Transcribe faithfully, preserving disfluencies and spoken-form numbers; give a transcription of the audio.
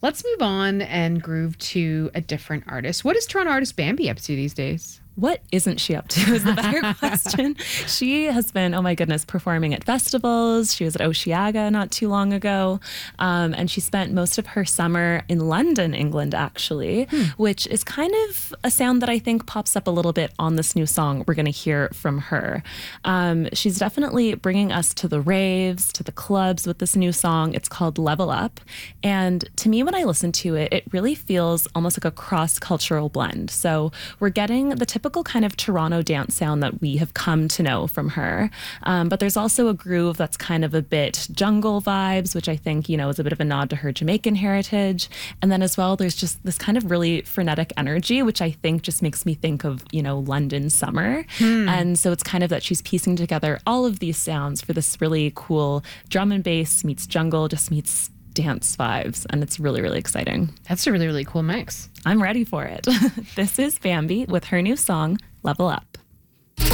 Let's move on and groove to a different artist. What is Toronto artist Bambi up to these days? What isn't she up to is the better question. She has been, oh my goodness, performing at festivals. She was at Oceaga not too long ago. Um, and she spent most of her summer in London, England, actually, hmm. which is kind of a sound that I think pops up a little bit on this new song we're going to hear from her. Um, she's definitely bringing us to the raves, to the clubs with this new song. It's called Level Up. And to me, when I listen to it, it really feels almost like a cross-cultural blend. So we're getting the typical typical kind of Toronto dance sound that we have come to know from her. Um, but there's also a groove that's kind of a bit jungle vibes, which I think, you know, is a bit of a nod to her Jamaican heritage. And then as well, there's just this kind of really frenetic energy, which I think just makes me think of, you know, London summer. Hmm. And so it's kind of that she's piecing together all of these sounds for this really cool drum and bass meets jungle, just meets dance vibes, and it's really, really exciting. That's a really, really cool mix. I'm ready for it. This is Bambi with her new song, Level Up.